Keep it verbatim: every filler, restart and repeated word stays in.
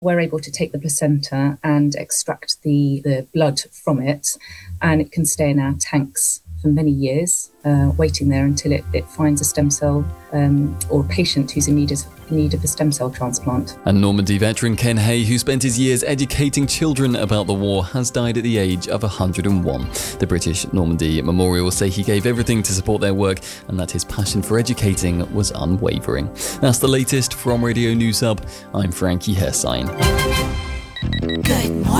we're able to take the placenta and extract the, the blood from it, and it can stay in our tanks for many years, uh, waiting there until it, it finds a stem cell um, or a patient who's in need of, need of a stem cell transplant. And Normandy veteran Ken Hay, who spent his years educating children about the war, has died at the age of one hundred and one. The British Normandy Memorial say he gave everything to support their work and that his passion for educating was unwavering. That's the latest from Radio News Hub. I'm Frankie Hersine. Good morning.